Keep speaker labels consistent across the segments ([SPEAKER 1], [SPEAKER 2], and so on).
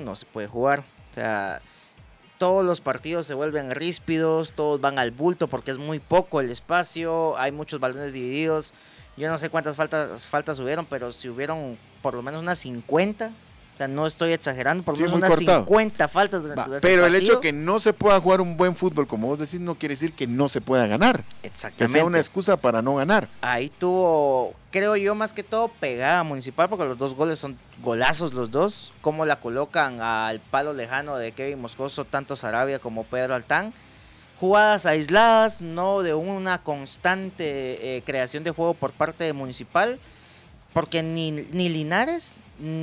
[SPEAKER 1] no se puede jugar. O sea, todos los partidos se vuelven ríspidos, todos van al bulto porque es muy poco el espacio, hay muchos balones divididos. Yo no sé cuántas faltas hubieron, pero si hubieron por lo menos unas 50, o sea, no estoy exagerando, por lo menos unas
[SPEAKER 2] cortado.
[SPEAKER 1] 50 faltas durante
[SPEAKER 2] pero
[SPEAKER 1] el
[SPEAKER 2] el hecho
[SPEAKER 1] partido.
[SPEAKER 2] de que no se pueda jugar un buen fútbol, como vos decís, no quiere decir que no se pueda ganar.
[SPEAKER 1] Exactamente.
[SPEAKER 2] Que sea una excusa para no ganar.
[SPEAKER 1] Ahí tuvo, creo yo, más que todo pegada Municipal, porque los dos goles son golazos los dos. Cómo la colocan al palo lejano de Kevin Moscoso, tanto Sarabia como Pedro Altán. Jugadas aisladas, no de una constante creación de juego por parte de Municipal, porque ni Linares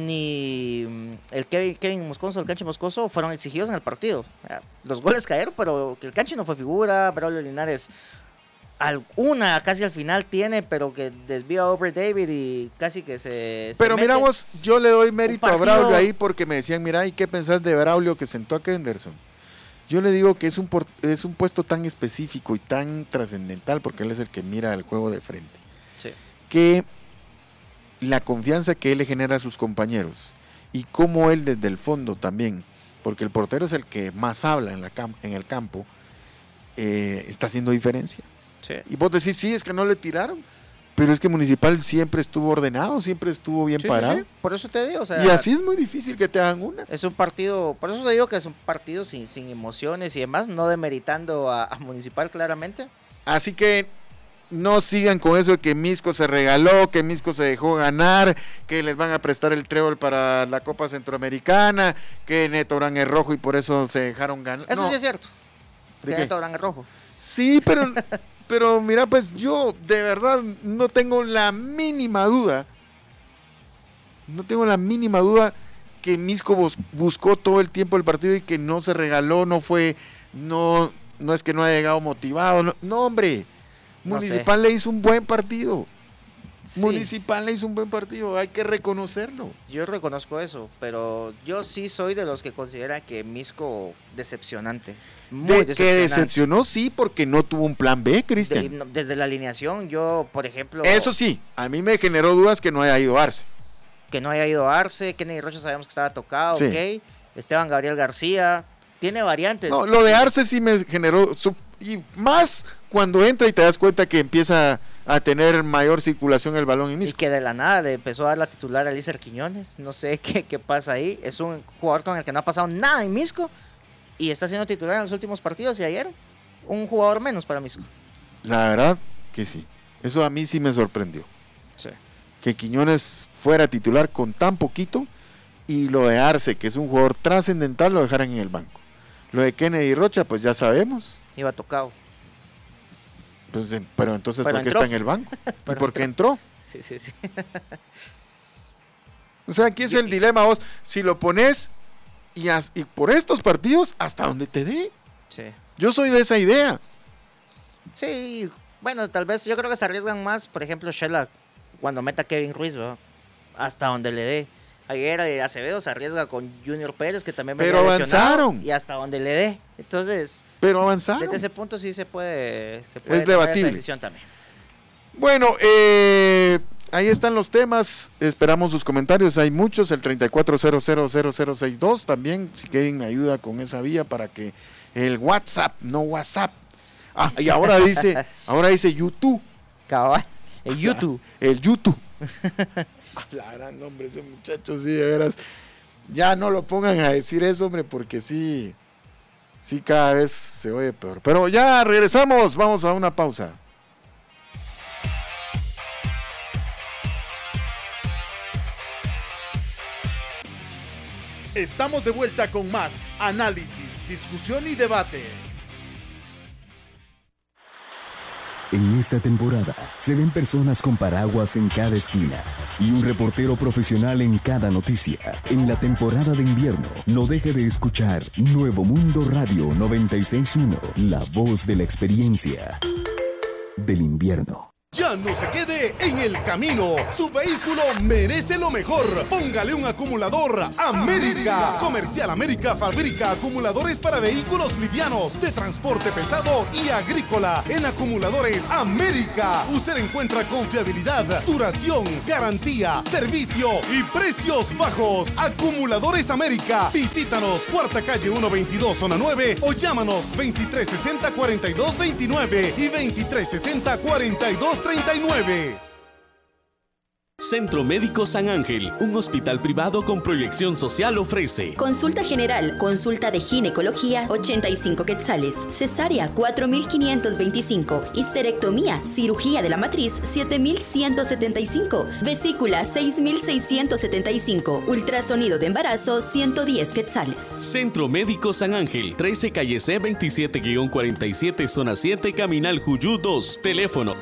[SPEAKER 1] ni el Kevin Moscoso, el Canche Moscoso fueron exigidos en el partido. Los goles cayeron, pero que el Canche no fue figura. Braulio Linares alguna casi al final tiene, pero que desvía a Over David y casi que se
[SPEAKER 2] pero
[SPEAKER 1] mete.
[SPEAKER 2] Mira vos, yo le doy mérito a
[SPEAKER 1] partido...
[SPEAKER 2] Braulio ahí porque me decían, mira, ¿y qué pensás de Braulio que sentó a Kenderson? Yo le digo que es un puesto tan específico y tan trascendental, porque él es el que mira el juego de frente,
[SPEAKER 1] sí,
[SPEAKER 2] que la confianza que él le genera a sus compañeros y cómo él desde el fondo también, porque el portero es el que más habla en el campo, está haciendo diferencia.
[SPEAKER 1] sí.
[SPEAKER 2] Y vos decís, sí, es que no le tiraron, pero es que Municipal siempre estuvo ordenado, siempre estuvo bien parado.
[SPEAKER 1] Sí. Por eso te digo, o sea,
[SPEAKER 2] y así es muy difícil que te hagan una.
[SPEAKER 1] es un partido, por eso te digo que es un partido sin emociones y demás, no demeritando a Municipal claramente.
[SPEAKER 2] Así que no sigan con eso de que Misco se regaló, que Misco se dejó ganar, que les van a prestar el trébol para la Copa Centroamericana, que Neto Orán es rojo y por eso se dejaron ganar.
[SPEAKER 1] Eso
[SPEAKER 2] No.
[SPEAKER 1] sí es cierto.
[SPEAKER 2] ¿De
[SPEAKER 1] Que
[SPEAKER 2] qué?
[SPEAKER 1] Neto Orán es rojo.
[SPEAKER 2] Sí, pero mira, pues yo de verdad no tengo la mínima duda. No tengo la mínima duda que Misco buscó todo el tiempo el partido y que no se regaló, no es que no haya llegado motivado. No, hombre.
[SPEAKER 1] No
[SPEAKER 2] Municipal le hizo un buen partido.
[SPEAKER 1] Sí.
[SPEAKER 2] Municipal le hizo un buen partido, hay que reconocerlo.
[SPEAKER 1] Yo reconozco eso, pero yo sí soy de los que considera que Misco decepcionante. Muy
[SPEAKER 2] Que
[SPEAKER 1] decepcionante.
[SPEAKER 2] decepcionó, sí, porque no tuvo un plan B, Cristian.
[SPEAKER 1] Desde la alineación, yo, por ejemplo...
[SPEAKER 2] Eso sí, a mí me generó dudas que no haya ido Arce.
[SPEAKER 1] Que no haya ido Arce, Kennedy Rocha sabemos que estaba tocado,
[SPEAKER 2] Sí.
[SPEAKER 1] ok. Esteban Gabriel García, tiene variantes.
[SPEAKER 2] No, lo de Arce sí me generó, y más cuando entra y te das cuenta que empieza a tener mayor circulación el balón en
[SPEAKER 1] Y
[SPEAKER 2] Misco.
[SPEAKER 1] que de la nada le empezó a dar la titular a Lícer Quiñones. No sé qué pasa ahí. Es un jugador con el que no ha pasado nada en Misco y está siendo titular en los últimos partidos. Y ayer, un jugador menos para Misco.
[SPEAKER 2] La verdad que sí, eso a mí sí me sorprendió.
[SPEAKER 1] Sí.
[SPEAKER 2] Que Quiñones fuera titular con tan poquito, y lo de Arce, que es un jugador trascendental, lo dejaran en el banco. Lo de Kennedy Rocha, pues ya sabemos.
[SPEAKER 1] Iba tocado.
[SPEAKER 2] Pues, pero entonces,
[SPEAKER 1] Pero
[SPEAKER 2] ¿por qué
[SPEAKER 1] entró.
[SPEAKER 2] está en el banco? ¿Y
[SPEAKER 1] Pero
[SPEAKER 2] por qué entró?
[SPEAKER 1] Sí.
[SPEAKER 2] O sea, aquí es el dilema, vos. Si lo pones y por estos partidos, hasta donde te dé.
[SPEAKER 1] Sí.
[SPEAKER 2] Yo soy de esa idea.
[SPEAKER 1] Sí, bueno, tal vez yo creo que se arriesgan más, por ejemplo, Shela, cuando meta a Kevin Ruiz, ¿verdad? Hasta donde le dé. Ayer Acevedo se arriesga con Junior Pérez, que también venía
[SPEAKER 2] Pero
[SPEAKER 1] lesionado,
[SPEAKER 2] avanzaron.
[SPEAKER 1] y hasta donde le dé. Entonces,
[SPEAKER 2] Pero avanzaron.
[SPEAKER 1] desde ese punto sí se puede
[SPEAKER 2] Es
[SPEAKER 1] tomar
[SPEAKER 2] debatible.
[SPEAKER 1] esa decisión también.
[SPEAKER 2] Bueno, ahí están los temas. Esperamos sus comentarios. Hay muchos. El 34000062. También, si quieren ayuda con esa vía para que el WhatsApp, no WhatsApp. Ah, y ahora dice YouTube.
[SPEAKER 1] Cabal, el YouTube.
[SPEAKER 2] El YouTube. La gran nombre, ese muchacho, sí, de veras. Ya no lo pongan a decir eso, hombre, porque sí, cada vez se oye peor. Pero ya regresamos, vamos a una pausa.
[SPEAKER 3] Estamos de vuelta con más análisis, discusión y debate.
[SPEAKER 4] En esta temporada se ven personas con paraguas en cada esquina y un reportero profesional en cada noticia. En la temporada de invierno, no deje de escuchar Nuevo Mundo Radio 96.1, la voz de la experiencia del invierno.
[SPEAKER 3] Ya no se quede en el camino. Su vehículo merece lo mejor. Póngale un acumulador América. Comercial América fabrica acumuladores para vehículos livianos, de transporte pesado y agrícola. En Acumuladores América usted encuentra confiabilidad, duración, garantía, servicio y precios bajos. Acumuladores América. Visítanos, Cuarta Calle 122, Zona 9, o llámanos 2360-4229 y 2360-4239.
[SPEAKER 5] Centro Médico San Ángel, un hospital privado con proyección social, ofrece
[SPEAKER 6] consulta general, consulta de ginecología, 85 quetzales, cesárea, 4,525, histerectomía, cirugía de la matriz, 7,175, vesícula, 6,675, ultrasonido de embarazo, 110 quetzales.
[SPEAKER 5] Centro Médico San Ángel, 13 calle C 27-47, zona 7, Caminal Juyú 2, teléfono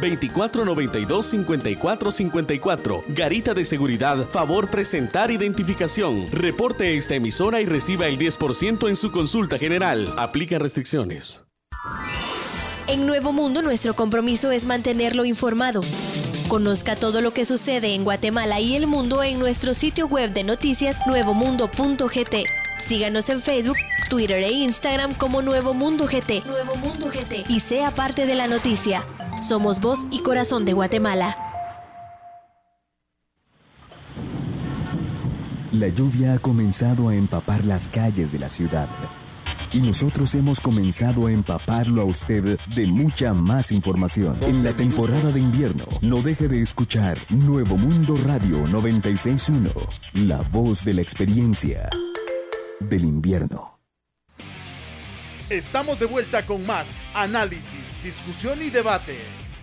[SPEAKER 5] 2492-5454. Garita de seguridad, favor presentar identificación. Reporte esta emisora y reciba el 10% en su consulta general. Aplica restricciones.
[SPEAKER 7] En Nuevo Mundo, nuestro compromiso es mantenerlo informado. Conozca todo lo que sucede en Guatemala y el mundo en nuestro sitio web de noticias nuevomundo.gt. Síganos en Facebook, Twitter e Instagram como Nuevo Mundo GT. Nuevo Mundo GT. Y sea parte de la noticia. Somos voz y corazón de Guatemala.
[SPEAKER 4] La lluvia ha comenzado a empapar las calles de la ciudad. Y nosotros hemos comenzado a empaparlo a usted de mucha más información. En la temporada de invierno, no deje de escuchar Nuevo Mundo Radio 96.1, la voz de la experiencia del invierno.
[SPEAKER 3] Estamos de vuelta con más análisis, discusión y debate.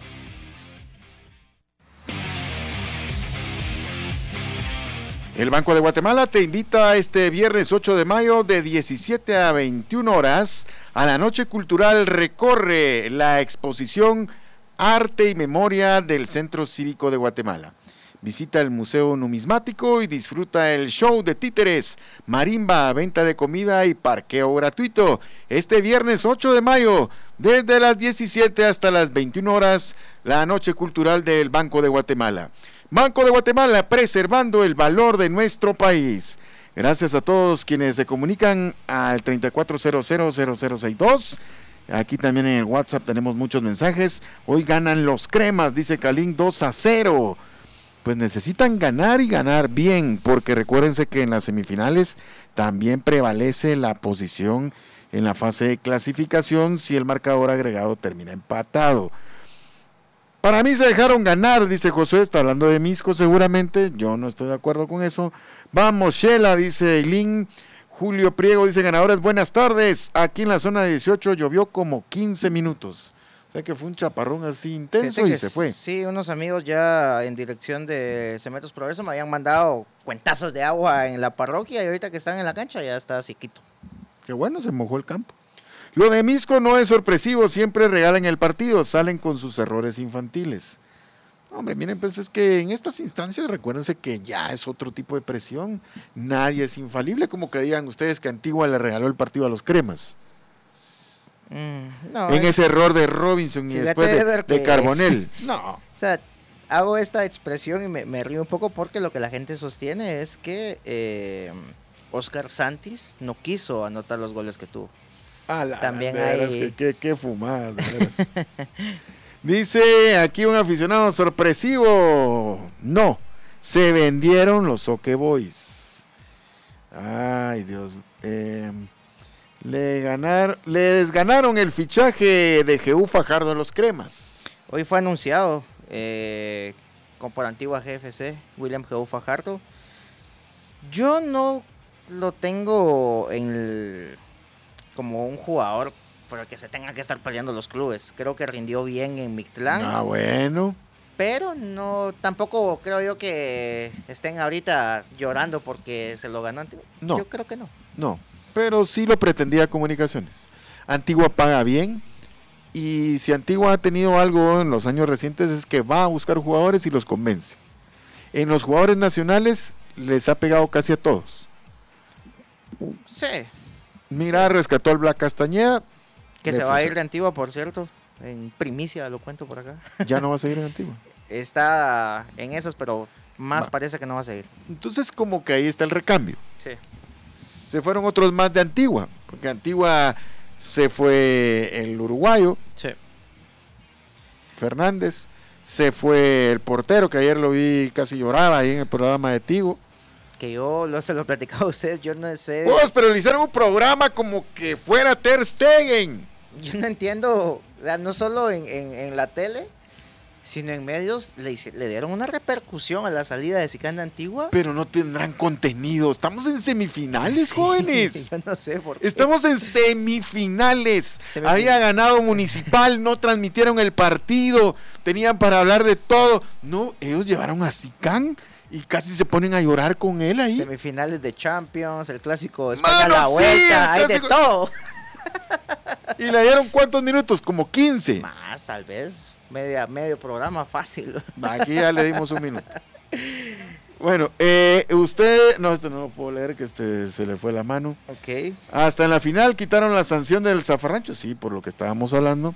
[SPEAKER 2] El Banco de Guatemala te invita este viernes 8 de mayo de 17 a 21 horas a la Noche Cultural. Recorre la exposición Arte y Memoria del Centro Cívico de Guatemala. Visita el Museo Numismático y disfruta el show de títeres, marimba, venta de comida y parqueo gratuito. Este viernes 8 de mayo, desde las 17 hasta las 21 horas, la Noche Cultural del Banco de Guatemala. Banco de Guatemala, preservando el valor de nuestro país. Gracias a todos quienes se comunican al 34000062. Aquí también en el WhatsApp tenemos muchos mensajes. Hoy ganan los cremas, dice Calín, 2-0. Pues necesitan ganar y ganar bien, porque recuérdense que en las semifinales también prevalece la posición en la fase de clasificación si el marcador agregado termina empatado. Para mí se dejaron ganar, dice Josué, está hablando de Misco seguramente, yo no estoy de acuerdo con eso. Vamos, Shela, dice Eileen. Julio Priego dice, ganadores, buenas tardes. Aquí en la zona 18 llovió como 15 minutos. O sea que fue un chaparrón así intenso y se fue.
[SPEAKER 1] Sí, unos amigos ya en dirección de Cementos Progreso me habían mandado cuentazos de agua en la parroquia y ahorita que están en la cancha ya está sequito.
[SPEAKER 2] Qué bueno, se mojó el campo. Lo de Misco no es sorpresivo, siempre regalan el partido, salen con sus errores infantiles. Hombre, miren, pues es que en estas instancias recuérdense que ya es otro tipo de presión. Nadie es infalible, como que digan ustedes que Antigua le regaló el partido a los cremas.
[SPEAKER 1] No,
[SPEAKER 2] en ese error de Robinson y después de Carbonell. No.
[SPEAKER 1] O sea, hago esta expresión y me río un poco porque lo que la gente sostiene es que Oscar Santis no quiso anotar los goles que tuvo. También hay...
[SPEAKER 2] Qué fumadas, de veras. Dice aquí un aficionado sorpresivo. No, se vendieron los Soque Boys. Ay, Dios. Les ganaron el fichaje de Jehú Fajardo en los cremas.
[SPEAKER 1] Hoy fue anunciado por Antigua GFC, William Jehú Fajardo. Yo no lo tengo como un jugador por el que se tengan que estar peleando los clubes. Creo que rindió bien en Mictlán.
[SPEAKER 2] Ah, bueno.
[SPEAKER 1] Pero no, tampoco creo yo que estén ahorita llorando porque se lo ganó Antigua.
[SPEAKER 2] No.
[SPEAKER 1] Yo creo que no.
[SPEAKER 2] No, pero sí lo pretendía Comunicaciones. Antigua paga bien y si Antigua ha tenido algo en los años recientes es que va a buscar jugadores y los convence. En los jugadores nacionales les ha pegado casi a todos.
[SPEAKER 1] Sí.
[SPEAKER 2] Mira, rescató al Black Castañeda.
[SPEAKER 1] Que se va a ir de Antigua, por cierto. En primicia lo cuento por acá.
[SPEAKER 2] Ya no va a seguir en Antigua.
[SPEAKER 1] está en esas, pero más parece que no va a seguir.
[SPEAKER 2] Entonces como que ahí está el recambio.
[SPEAKER 1] Sí.
[SPEAKER 2] Se fueron otros más de Antigua, porque Antigua se fue el uruguayo,
[SPEAKER 1] Sí.
[SPEAKER 2] Fernández, se fue el portero, que ayer lo vi casi lloraba ahí en el programa de Tigo.
[SPEAKER 1] Que yo se lo he platicado a ustedes, yo no sé.
[SPEAKER 2] Pues, pero le hicieron un programa como que fuera Ter Stegen.
[SPEAKER 1] Yo no entiendo, o sea, no solo en la tele, sino en medios le dieron una repercusión a la salida de Sicana Antigua.
[SPEAKER 2] Pero no tendrán contenido. Estamos en semifinales, jóvenes.
[SPEAKER 1] Yo no sé por qué.
[SPEAKER 2] Estamos en semifinales. Había ganado Municipal, no transmitieron el partido, tenían para hablar de todo. No, ellos llevaron a Sicán y casi se ponen a llorar con él ahí.
[SPEAKER 1] Semifinales de Champions, el clásico de España a
[SPEAKER 2] Mano,
[SPEAKER 1] la
[SPEAKER 2] sí,
[SPEAKER 1] vuelta, hay de
[SPEAKER 2] clásico.
[SPEAKER 1] todo.
[SPEAKER 2] ¿Y le dieron cuántos minutos? Como 15.
[SPEAKER 1] Más, tal vez. Medio programa fácil.
[SPEAKER 2] Aquí ya le dimos un minuto. Bueno, usted, no, esto no lo puedo leer, que se le fue la mano.
[SPEAKER 1] Ok.
[SPEAKER 2] Hasta en la final quitaron la sanción del zafarrancho, sí, por lo que estábamos hablando.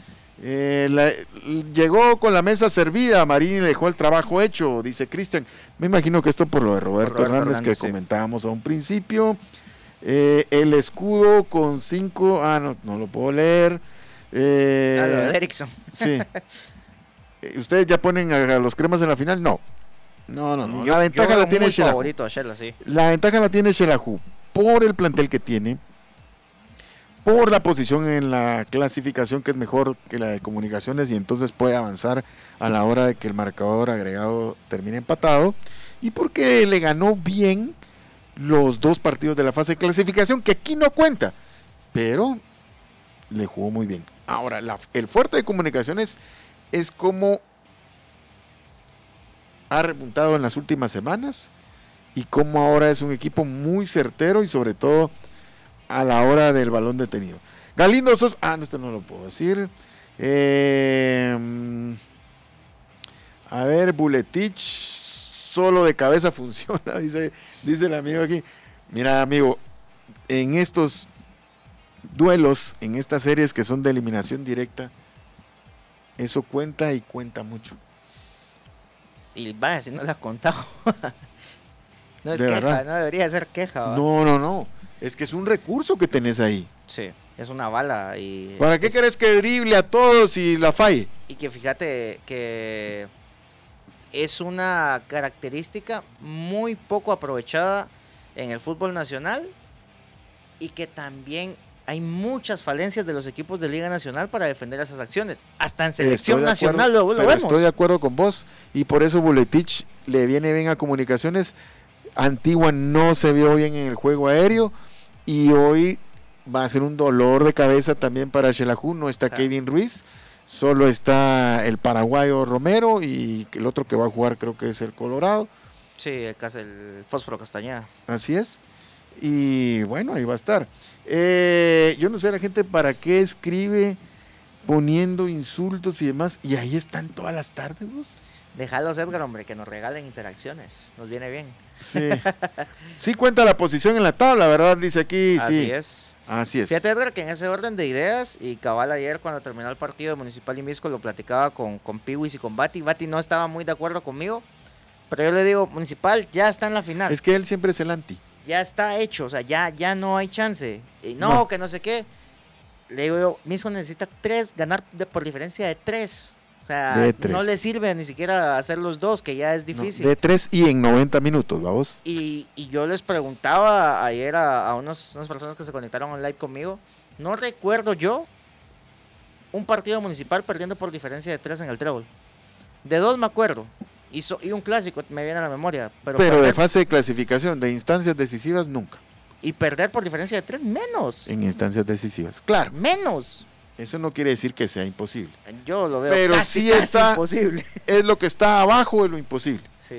[SPEAKER 2] Llegó con la mesa servida, Marini le dejó el trabajo hecho, dice Cristian. Me imagino que esto por lo de Roberto Hernández que
[SPEAKER 1] sí.
[SPEAKER 2] comentábamos a un principio. El escudo con 5, no lo puedo leer.
[SPEAKER 1] Lo de Erickson.
[SPEAKER 2] Sí. ¿Ustedes ya ponen a los cremas en la final? No. No. La ventaja la tiene Xelajú.
[SPEAKER 1] Favorito a Shela, sí.
[SPEAKER 2] La ventaja la tiene Xelajú por el plantel que tiene, por la posición en la clasificación que es mejor que la de Comunicaciones y entonces puede avanzar a la hora de que el marcador agregado termine empatado, y porque le ganó bien los 2 partidos de la fase de clasificación, que aquí no cuenta, pero le jugó muy bien. Ahora, el fuerte de Comunicaciones es como ha repuntado en las últimas semanas y como ahora es un equipo muy certero y sobre todo a la hora del balón detenido. Galindo Sosa, esto no lo puedo decir. A ver, Buletich solo de cabeza funciona, dice el amigo aquí. Mira, amigo, en estos duelos, en estas series que son de eliminación directa, eso cuenta y cuenta mucho.
[SPEAKER 1] Y vaya, si no la has contado. No es
[SPEAKER 2] De
[SPEAKER 1] queja,
[SPEAKER 2] verdad.
[SPEAKER 1] no debería ser queja. ¿va?
[SPEAKER 2] No. Es que es un recurso que tenés ahí.
[SPEAKER 1] Sí, es una bala. Y
[SPEAKER 2] ¿Para qué querés que drible a todos y la falle?
[SPEAKER 1] Y que fíjate que es una característica muy poco aprovechada en el fútbol nacional y que también hay muchas falencias de los equipos de Liga Nacional para defender esas acciones. Hasta en selección nacional lo vemos.
[SPEAKER 2] Estoy de acuerdo con vos y por eso Buletich le viene bien a Comunicaciones. Antigua no se vio bien en el juego aéreo y hoy va a ser un dolor de cabeza también para Xelajú. No está Kevin Ruiz, solo está el paraguayo Romero y el otro que va a jugar creo que es el Colorado.
[SPEAKER 1] Sí, el Fósforo Castañeda.
[SPEAKER 2] Así es. Y bueno, ahí va a estar. Yo no sé la gente para qué escribe poniendo insultos y demás, y ahí están todas las tardes, ¿vos?
[SPEAKER 1] Déjalos, Edgar, hombre, que nos regalen interacciones. Nos viene bien.
[SPEAKER 2] Sí. Sí cuenta la posición en la tabla, ¿verdad? Dice aquí.
[SPEAKER 1] Así
[SPEAKER 2] sí.
[SPEAKER 1] es.
[SPEAKER 2] Así es.
[SPEAKER 1] Fíjate, Edgar, que en ese orden de ideas, y cabal ayer cuando terminó el partido de Municipal y Misco lo platicaba con Piwis y con Bati. Bati no estaba muy de acuerdo conmigo, pero yo le digo, Municipal ya está en la final.
[SPEAKER 2] Es que él siempre es el anti.
[SPEAKER 1] Ya está hecho, o sea, ya no hay chance. Y no, que no sé qué. Le digo yo, Misco necesita 3, ganar por diferencia de 3. O sea, no le sirve ni siquiera hacer los 2, que ya es difícil.
[SPEAKER 2] No, de 3 y en 90 minutos, vamos.
[SPEAKER 1] Y yo les preguntaba ayer a unas personas que se conectaron online conmigo, no recuerdo yo un partido municipal perdiendo por diferencia de 3 en el trébol. De 2 me acuerdo. Y un clásico me viene a la memoria.
[SPEAKER 2] Pero de fase de clasificación, de instancias decisivas, nunca.
[SPEAKER 1] Y perder por diferencia de 3, menos.
[SPEAKER 2] En instancias decisivas, claro.
[SPEAKER 1] Menos.
[SPEAKER 2] Eso no quiere decir que sea imposible.
[SPEAKER 1] Yo lo veo
[SPEAKER 2] pero
[SPEAKER 1] casi,
[SPEAKER 2] sí
[SPEAKER 1] casi
[SPEAKER 2] está,
[SPEAKER 1] imposible.
[SPEAKER 2] Es lo que está abajo de lo imposible.
[SPEAKER 1] Sí.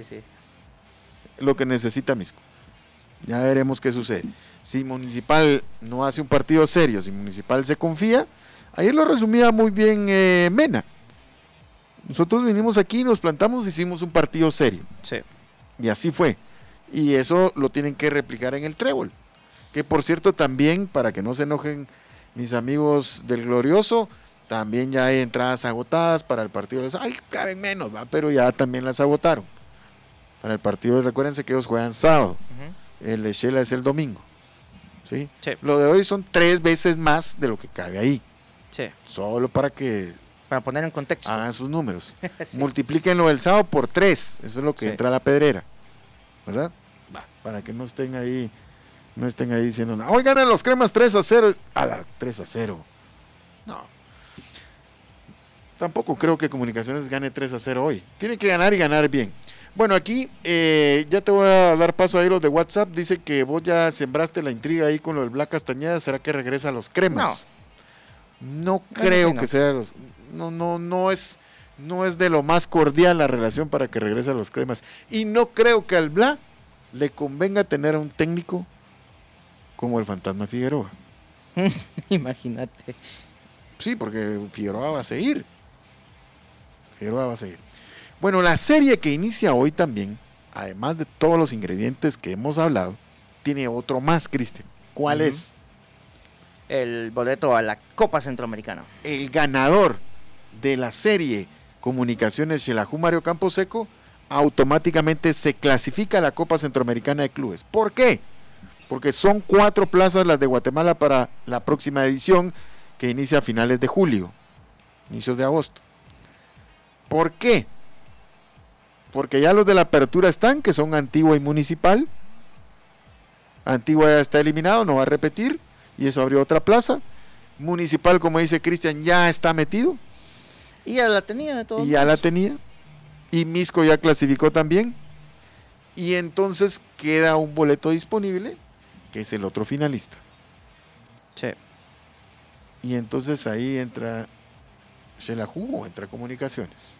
[SPEAKER 2] Lo que necesita Misco. Ya veremos qué sucede. Si Municipal no hace un partido serio, si Municipal se confía, ayer lo resumía muy bien Mena. Nosotros vinimos aquí, nos plantamos, hicimos un partido serio.
[SPEAKER 1] Sí.
[SPEAKER 2] Y así fue. Y eso lo tienen que replicar en el trébol. Que por cierto también, para que no se enojen mis amigos del Glorioso, También ya hay entradas agotadas para el partido. Ay, caben menos, ¿va? Pero ya también las agotaron. Para el partido, recuérdense que ellos juegan sábado. El de Shela es el domingo. ¿Sí?
[SPEAKER 1] Sí.
[SPEAKER 2] Lo de hoy son 3 veces más de lo que cabe ahí.
[SPEAKER 1] Sí.
[SPEAKER 2] Solo para que
[SPEAKER 1] Para poner en contexto.
[SPEAKER 2] hagan sus números.
[SPEAKER 1] Sí.
[SPEAKER 2] Multiplíquenlo el sábado por 3. Eso es lo que
[SPEAKER 1] Sí.
[SPEAKER 2] entra a la pedrera. ¿Verdad? Para que no estén ahí diciendo, hoy ganan los Cremas 3-0. A la 3-0. No. Tampoco creo que Comunicaciones gane 3-0 hoy. Tiene que ganar y ganar bien. Bueno, aquí ya te voy a dar paso ahí los de WhatsApp. Dice que vos ya sembraste la intriga ahí con lo del Black Castañeda. ¿Será que regresa a los Cremas? No creo que sea los... No es de lo más cordial la relación para que regrese a los Cremas. Y no creo que al Black le convenga tener a un técnico como el Fantasma Figueroa.
[SPEAKER 1] Imagínate.
[SPEAKER 2] Sí, porque Figueroa va a seguir. Bueno, la serie que inicia hoy también, además de todos los ingredientes que hemos hablado, tiene otro más, Cristian. ¿Cuál es?
[SPEAKER 1] El boleto a la Copa Centroamericana.
[SPEAKER 2] El ganador de la serie Comunicaciones Xelajú Mario Camposeco automáticamente se clasifica a la Copa Centroamericana de Clubes. ¿Por qué? Porque son 4 plazas las de Guatemala para la próxima edición que inicia a finales de julio, inicios de agosto. ¿Por qué? Porque ya los de la apertura están, que son Antigua y Municipal. Antigua ya está eliminado, no va a repetir, y eso abrió otra plaza. Municipal, como dice Cristian, ya está metido.
[SPEAKER 1] Y ya la tenía de todos
[SPEAKER 2] Y ya la
[SPEAKER 1] modos.
[SPEAKER 2] tenía. Y Misco ya clasificó también. Y entonces queda un boleto disponible, que es el otro finalista.
[SPEAKER 1] Sí.
[SPEAKER 2] Y entonces ahí entra Xelajú o entra Comunicaciones.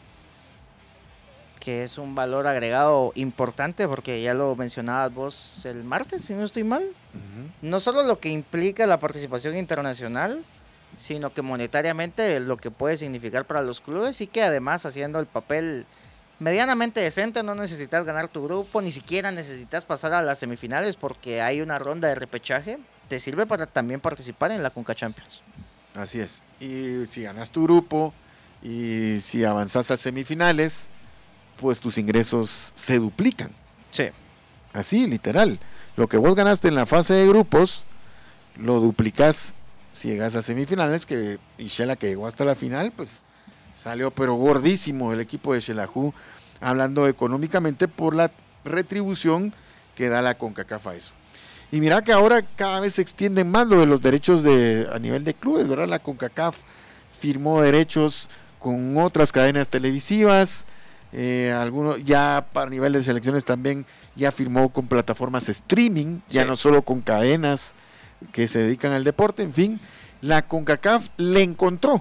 [SPEAKER 1] Que es un valor agregado importante porque ya lo mencionabas vos el martes, si no estoy mal. No solo lo que implica la participación internacional, sino que monetariamente lo que puede significar para los clubes y que además haciendo el papel medianamente decente, no necesitas ganar tu grupo, ni siquiera necesitas pasar a las semifinales porque hay una ronda de repechaje, te sirve para también participar en la Conca Champions.
[SPEAKER 2] Así es. Y si ganas tu grupo y si avanzas a semifinales, pues tus ingresos se duplican.
[SPEAKER 1] Sí.
[SPEAKER 2] Así, literal. Lo que vos ganaste en la fase de grupos, lo duplicas si llegas a semifinales, que y Xela que llegó hasta la final, pues salió pero gordísimo el equipo de Xelajú, hablando económicamente por la retribución que da la CONCACAF a eso. Y mira que ahora cada vez se extienden más lo de los derechos a nivel de clubes, ¿verdad? La CONCACAF firmó derechos con otras cadenas televisivas, algunos ya para nivel de selecciones también ya firmó con plataformas streaming, ya
[SPEAKER 1] Sí.
[SPEAKER 2] no solo con cadenas que se dedican al deporte, en fin, la CONCACAF le encontró.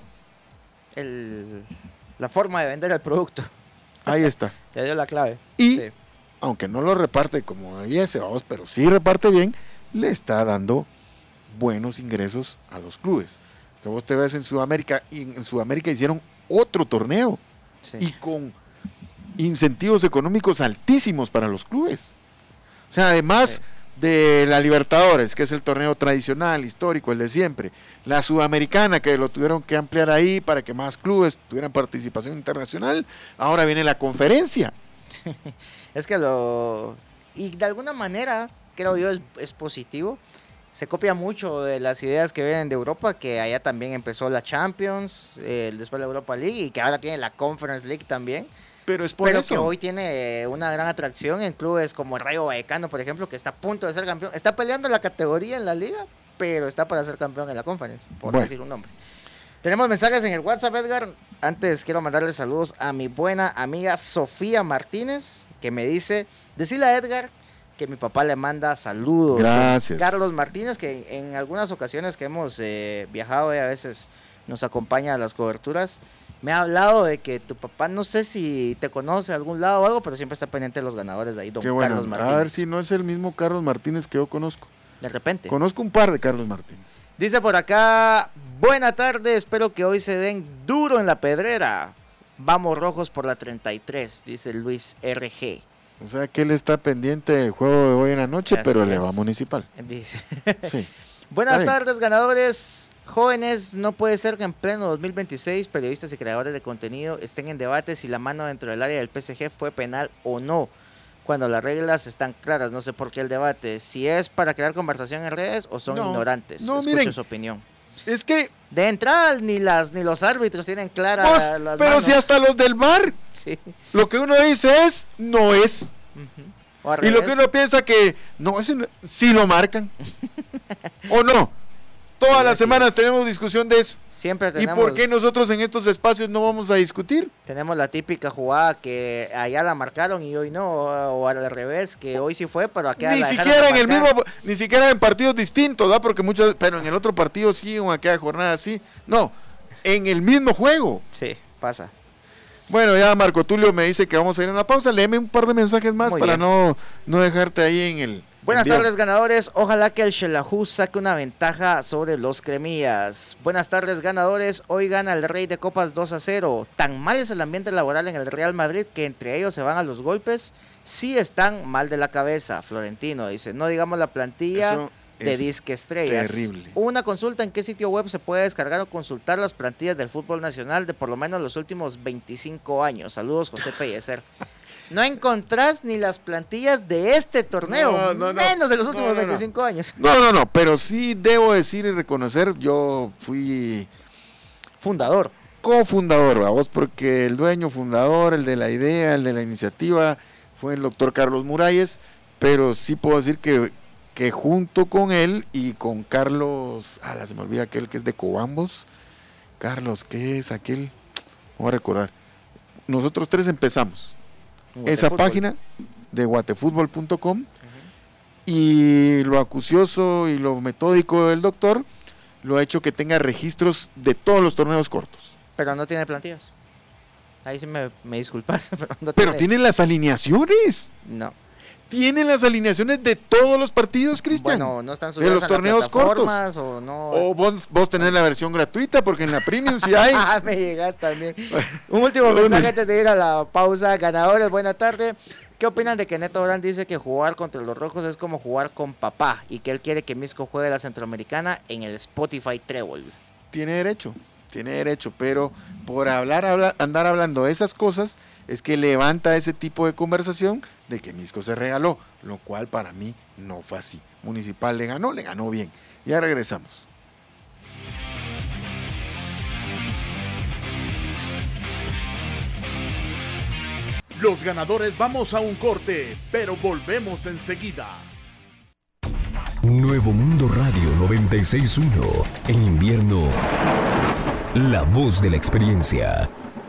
[SPEAKER 1] La forma de vender el producto.
[SPEAKER 2] Ahí está.
[SPEAKER 1] Le dio la clave.
[SPEAKER 2] Y
[SPEAKER 1] Sí.
[SPEAKER 2] aunque no lo reparte como debiese, vamos, pero sí reparte bien, le está dando buenos ingresos a los clubes. Que vos te ves en Sudamérica, y en Sudamérica hicieron otro torneo
[SPEAKER 1] Sí.
[SPEAKER 2] y con incentivos económicos altísimos para los clubes. O sea, además de la Libertadores, que es el torneo tradicional, histórico, el de siempre, la Sudamericana, que lo tuvieron que ampliar ahí para que más clubes tuvieran participación internacional, ahora viene la conferencia.
[SPEAKER 1] Es que y de alguna manera, creo yo, es positivo. Se copia mucho de las ideas que vienen de Europa, que allá también empezó la Champions, después la Europa League, y que ahora tiene la Conference League también.
[SPEAKER 2] Pero es por
[SPEAKER 1] Pero
[SPEAKER 2] eso.
[SPEAKER 1] que hoy tiene una gran atracción en clubes como el Rayo Vallecano, por ejemplo, que está a punto de ser campeón. Está peleando la categoría en la liga, pero está para ser campeón en la Conference, por
[SPEAKER 2] Bueno.
[SPEAKER 1] decir un nombre. Tenemos mensajes en el WhatsApp, Edgar. Antes quiero mandarle saludos a mi buena amiga Sofía Martínez, que me dice, decirle a Edgar que mi papá le manda saludos.
[SPEAKER 2] Gracias.
[SPEAKER 1] Carlos Martínez, que en algunas ocasiones que hemos viajado y a veces nos acompaña a las coberturas, me ha hablado de que tu papá, no sé si te conoce de algún lado o algo, pero siempre está pendiente de los ganadores de ahí, don
[SPEAKER 2] Qué bueno.
[SPEAKER 1] Carlos Martínez.
[SPEAKER 2] A ver si no es el mismo Carlos Martínez que yo conozco.
[SPEAKER 1] De repente.
[SPEAKER 2] Conozco un par de Carlos Martínez.
[SPEAKER 1] Dice por acá, buena tarde, espero que hoy se den duro en la pedrera. Vamos rojos por la 33, dice Luis RG.
[SPEAKER 2] O sea que él está pendiente del juego de hoy en la noche,
[SPEAKER 1] Así
[SPEAKER 2] pero le
[SPEAKER 1] es.
[SPEAKER 2] va a Municipal.
[SPEAKER 1] Dice.
[SPEAKER 2] Sí.
[SPEAKER 1] Buenas
[SPEAKER 2] Está bien.
[SPEAKER 1] tardes, ganadores. Jóvenes, no puede ser que en pleno 2026 periodistas y creadores de contenido estén en debate si la mano dentro del área del PSG fue penal o no, cuando las reglas están claras. No sé por qué el debate, si es para crear conversación en redes o son ignorantes.
[SPEAKER 2] No,
[SPEAKER 1] Escucho
[SPEAKER 2] miren,
[SPEAKER 1] su opinión.
[SPEAKER 2] Es que...
[SPEAKER 1] De entrada ni los árbitros tienen claras las
[SPEAKER 2] pero
[SPEAKER 1] manos.
[SPEAKER 2] si hasta los del VAR,
[SPEAKER 1] Sí.
[SPEAKER 2] lo que uno dice es, no es.
[SPEAKER 1] O al
[SPEAKER 2] Y lo
[SPEAKER 1] revés.
[SPEAKER 2] que uno piensa que, no, ese no, sí lo marcan. ¿O no? Todas
[SPEAKER 1] Sí,
[SPEAKER 2] las
[SPEAKER 1] así
[SPEAKER 2] semanas
[SPEAKER 1] es.
[SPEAKER 2] tenemos discusión de eso.
[SPEAKER 1] Siempre
[SPEAKER 2] ¿Y
[SPEAKER 1] tenemos,
[SPEAKER 2] por qué nosotros en estos espacios no vamos a discutir?
[SPEAKER 1] tenemos la típica jugada que allá la marcaron y hoy no, o al revés, que hoy sí fue, pero acá
[SPEAKER 2] Ni
[SPEAKER 1] la dejaron
[SPEAKER 2] siquiera
[SPEAKER 1] de
[SPEAKER 2] en el
[SPEAKER 1] marcar.
[SPEAKER 2] mismo, ni siquiera en partidos distintos, ¿verdad? Porque muchas, pero en el otro partido sí, o en aquella jornada sí. No, en el mismo juego.
[SPEAKER 1] Sí, pasa.
[SPEAKER 2] Bueno, ya Marco Tulio me dice que vamos a ir a una pausa. Léeme un par de mensajes más
[SPEAKER 1] Muy
[SPEAKER 2] para
[SPEAKER 1] bien.
[SPEAKER 2] no dejarte ahí en el...
[SPEAKER 1] Buenas
[SPEAKER 2] envío.
[SPEAKER 1] tardes, ganadores. Ojalá que el Xelajú saque una ventaja sobre los cremillas. Buenas tardes, ganadores. Hoy gana el Rey de Copas 2-0. Tan mal es el ambiente laboral en el Real Madrid que entre ellos se van a los golpes. Sí están mal de la cabeza. Florentino dice, no digamos la plantilla
[SPEAKER 2] Eso
[SPEAKER 1] de
[SPEAKER 2] es
[SPEAKER 1] Disque Estrellas.
[SPEAKER 2] terrible.
[SPEAKER 1] Una consulta: ¿en qué sitio web se puede descargar o consultar las plantillas del fútbol nacional de por lo menos los últimos 25 años? Saludos, José Pellecer. No encontrás ni las plantillas de este torneo,
[SPEAKER 2] No.
[SPEAKER 1] menos de los últimos
[SPEAKER 2] No.
[SPEAKER 1] 25 años.
[SPEAKER 2] No, pero sí debo decir y reconocer, yo fui
[SPEAKER 1] Fundador.
[SPEAKER 2] cofundador, vamos, porque el dueño fundador, el de la idea, el de la iniciativa, fue el doctor Carlos Muralles, pero sí puedo decir que junto con él y con Carlos, se me olvida aquel que es de Cobambos, Carlos, ¿qué es aquel? Voy a recordar. Nosotros tres empezamos esa
[SPEAKER 1] Guatefútbol.
[SPEAKER 2] página de guatefutbol.com y lo acucioso y lo metódico del doctor lo ha hecho que tenga registros de todos los torneos cortos.
[SPEAKER 1] Pero no tiene plantillas. Ahí sí me disculpas, pero no
[SPEAKER 2] Pero tienen las alineaciones.
[SPEAKER 1] No.
[SPEAKER 2] Tienen las alineaciones de todos los partidos, Cristian.
[SPEAKER 1] Bueno, no están
[SPEAKER 2] de
[SPEAKER 1] subidas
[SPEAKER 2] los
[SPEAKER 1] a
[SPEAKER 2] torneos
[SPEAKER 1] las
[SPEAKER 2] cortos.
[SPEAKER 1] plataformas o no.
[SPEAKER 2] O vos tenés la versión gratuita, porque en la Premium sí hay.
[SPEAKER 1] Ah, me llegas también. Un último mensaje antes de ir a la pausa. Ganadores, buena tarde. ¿Qué opinan de que Neto Brand dice que jugar contra los rojos es como jugar con papá y que él quiere que Misco juegue la Centroamericana en el Spotify Treble?
[SPEAKER 2] Tiene derecho, pero por andar hablando de esas cosas es que levanta ese tipo de conversación de que Misco se regaló, lo cual para mí no fue así. Municipal le ganó bien. Ya regresamos.
[SPEAKER 3] Los ganadores vamos a un corte, pero volvemos enseguida.
[SPEAKER 4] Nuevo Mundo Radio 96.1. En invierno, la voz de la experiencia.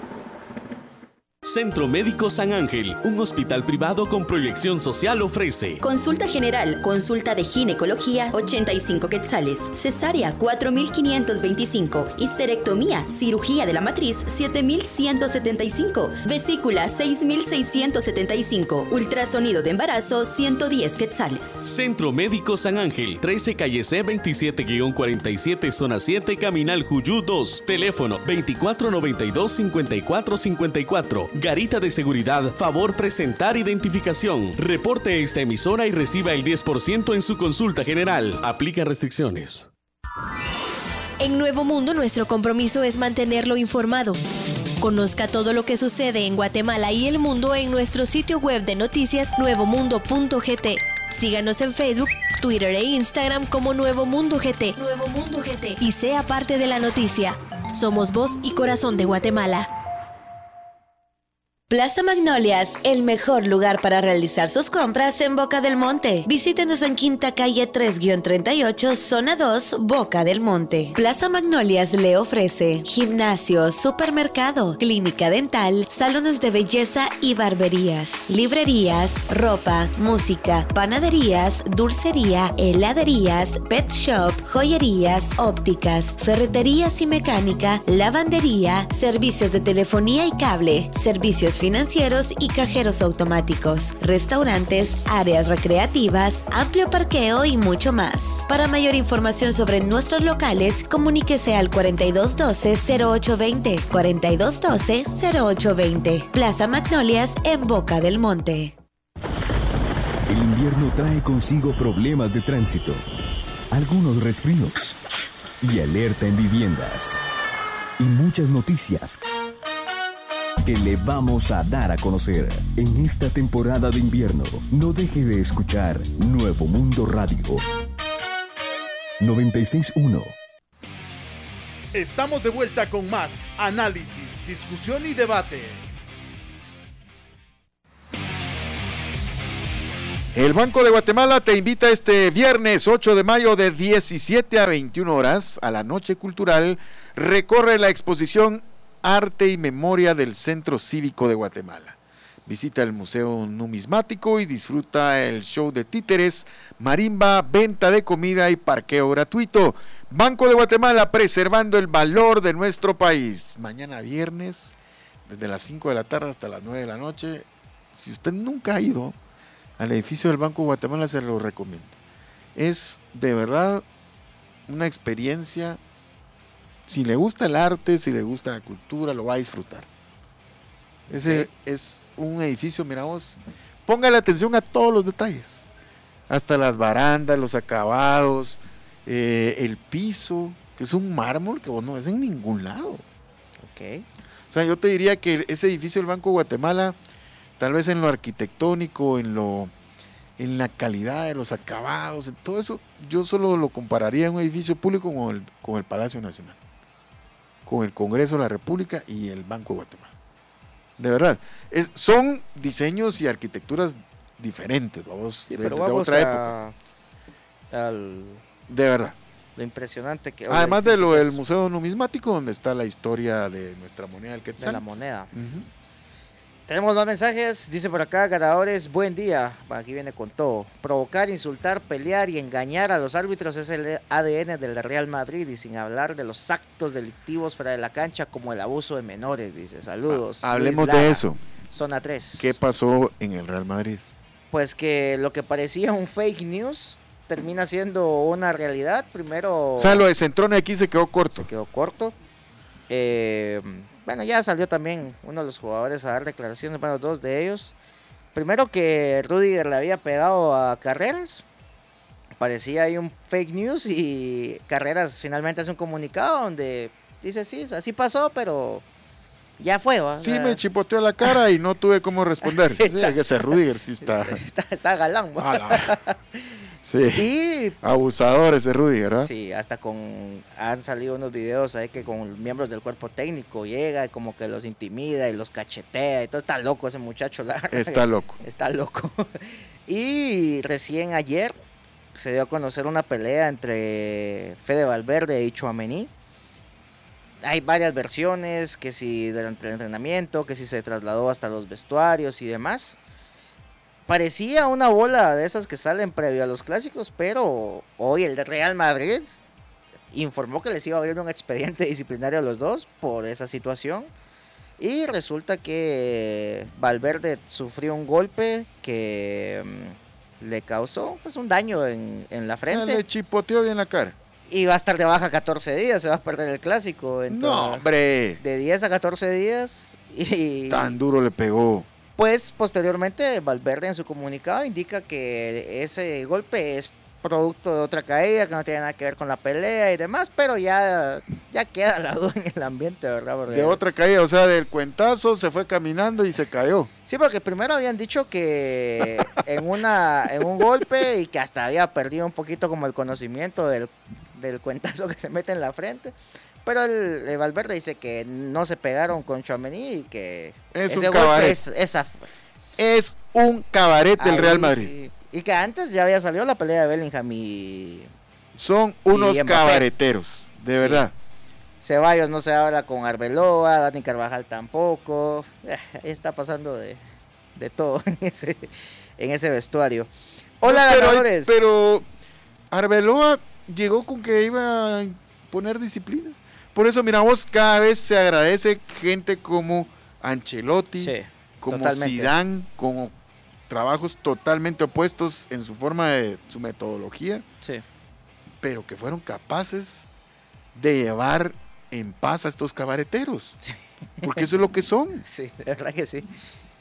[SPEAKER 5] Centro Médico San Ángel, un hospital privado con proyección social, ofrece
[SPEAKER 6] Consulta general, consulta de ginecología, 85 quetzales. Cesárea, 4,525. Histerectomía, cirugía de la matriz, 7,175. Vesícula, 6,675. Ultrasonido de embarazo, 110 quetzales.
[SPEAKER 5] Centro Médico San Ángel, 13 calle C 27-47, zona 7, Caminal Juyú 2. Teléfono 2492-5454. Garita de seguridad, favor presentar identificación. Reporte esta emisora y reciba el 10% en su consulta general. Aplica restricciones.
[SPEAKER 7] En Nuevo Mundo, nuestro compromiso es mantenerlo informado. Conozca todo lo que sucede en Guatemala y el mundo en nuestro sitio web de noticias nuevomundo.gt. Síganos en Facebook, Twitter e Instagram como Nuevo Mundo GT. Nuevo Mundo GT. Y sea parte de la noticia. Somos voz y corazón de Guatemala.
[SPEAKER 8] Plaza Magnolias, el mejor lugar para realizar sus compras en Boca del Monte. Visítenos en Quinta Calle 3-38, Zona 2, Boca del Monte. Plaza Magnolias le ofrece gimnasio, supermercado, clínica dental, salones de belleza y barberías, librerías, ropa, música, panaderías, dulcería, heladerías, pet shop, joyerías, ópticas, ferreterías y mecánica, lavandería, servicios de telefonía y cable, servicios financieros y cajeros automáticos, restaurantes, áreas recreativas, amplio parqueo y mucho más. Para mayor información sobre nuestros locales, comuníquese al 4212-0820, 4212-0820. Plaza Magnolias en Boca del Monte.
[SPEAKER 4] El invierno trae consigo problemas de tránsito, algunos resfríos y alerta en viviendas. Y muchas noticias que le vamos a dar a conocer en esta temporada de invierno. No deje de escuchar Nuevo Mundo Radio 96.1.
[SPEAKER 3] Estamos de vuelta con más análisis, discusión y debate.
[SPEAKER 2] El Banco de Guatemala te invita este viernes 8 de mayo de 17 a 21 horas a la Noche Cultural. Recorre la exposición Arte y Memoria del Centro Cívico de Guatemala. Visita el Museo Numismático y disfruta el show de títeres, marimba, venta de comida y parqueo gratuito. Banco de Guatemala, preservando el valor de nuestro país. Mañana viernes, desde las 5 de la tarde hasta las 9 de la noche. Si usted nunca ha ido al edificio del Banco de Guatemala, se lo recomiendo. Es de verdad una experiencia. Si le gusta el arte, si le gusta la cultura, lo va a disfrutar. Ese es un edificio, mira vos, póngale atención a todos los detalles. Hasta las barandas, los acabados, el piso, que es un mármol que vos no ves en ningún lado.
[SPEAKER 1] Ok.
[SPEAKER 2] O sea, yo te diría que ese edificio del Banco de Guatemala, tal vez en lo arquitectónico, en la calidad de los acabados, en todo eso, yo solo lo compararía a un edificio público con el Palacio Nacional, con el Congreso de la República y el Banco de Guatemala. De verdad, son diseños y arquitecturas diferentes, vamos,
[SPEAKER 1] Sí,
[SPEAKER 2] de
[SPEAKER 1] pero vamos
[SPEAKER 2] otra época. De verdad.
[SPEAKER 1] Lo impresionante que...
[SPEAKER 2] Además de lo del Museo Numismático, donde está la historia de nuestra moneda, el quetzal.
[SPEAKER 1] De la moneda.
[SPEAKER 2] Uh-huh.
[SPEAKER 1] Tenemos más mensajes, dice por acá, ganadores, buen día, aquí viene con todo. Provocar, insultar, pelear y engañar a los árbitros es el ADN del Real Madrid, y sin hablar de los actos delictivos fuera de la cancha como el abuso de menores, dice, saludos.
[SPEAKER 2] Hablemos de eso.
[SPEAKER 1] Zona 3.
[SPEAKER 2] ¿Qué pasó en el Real Madrid?
[SPEAKER 1] Pues que lo que parecía un fake news termina siendo una realidad, primero...
[SPEAKER 2] O sea, lo de Centrone aquí se quedó corto.
[SPEAKER 1] Se quedó corto. Bueno, ya salió también uno de los jugadores a dar declaraciones, bueno, dos de ellos. Primero que Rudiger le había pegado a Carreras. Parecía ahí un fake news y Carreras finalmente hace un comunicado donde dice, sí, así pasó, pero ya fue, ¿va?
[SPEAKER 2] Sí, me chipoteó la cara y no tuve cómo responder. Sí, ese Rudiger sí está...
[SPEAKER 1] Está galán, ¿va?
[SPEAKER 2] Sí,
[SPEAKER 1] y
[SPEAKER 2] abusador ese Rudiger, ¿verdad?
[SPEAKER 1] Sí, hasta han salido unos videos ahí que con miembros del cuerpo técnico llega y como que los intimida y los cachetea y todo. Está loco ese muchacho,
[SPEAKER 2] Está loco.
[SPEAKER 1] Está loco. Y recién ayer se dio a conocer una pelea entre Fede Valverde y Tchouaméni. Hay varias versiones, que si durante el entrenamiento, que si se trasladó hasta los vestuarios y demás. Parecía una bola de esas que salen previo a los clásicos, pero hoy el Real Madrid informó que les iba a abrir un expediente disciplinario a los dos por esa situación. Y resulta que Valverde sufrió un golpe que le causó pues, un daño en la frente.
[SPEAKER 2] Le chipoteó bien la cara.
[SPEAKER 1] Y va a estar de baja 14 días, se va a perder el clásico. Entonces,
[SPEAKER 2] no, hombre.
[SPEAKER 1] De 10 a 14 días. Y
[SPEAKER 2] tan duro le pegó.
[SPEAKER 1] Pues posteriormente Valverde en su comunicado indica que ese golpe es producto de otra caída, que no tiene nada que ver con la pelea y demás, pero ya queda la duda en el ambiente, ¿verdad? Porque...
[SPEAKER 2] De otra caída, o sea, del cuentazo se fue caminando y se cayó.
[SPEAKER 1] Sí, porque primero habían dicho que en un golpe y que hasta había perdido un poquito como el conocimiento del cuentazo que se mete en la frente. Pero el Valverde dice que no se pegaron con Tchouaméni y que
[SPEAKER 2] es un cabaret. Es un cabaret del Real Madrid.
[SPEAKER 1] Sí. Y que antes ya había salido la pelea de Bellingham y...
[SPEAKER 2] Son unos cabareteros, de verdad.
[SPEAKER 1] Ceballos no se habla con Arbeloa, Dani Carvajal tampoco. Está pasando de todo en ese vestuario. Hola, ganadores.
[SPEAKER 2] Pero Arbeloa llegó con que iba a poner disciplina. Por eso, mira vos, cada vez se agradece gente como Ancelotti, sí, como Zidane, como trabajos totalmente opuestos en su forma de su metodología,
[SPEAKER 1] sí,
[SPEAKER 2] pero que fueron capaces de llevar en paz a estos cabareteros, sí, porque eso es lo que son.
[SPEAKER 1] Sí, de verdad que sí.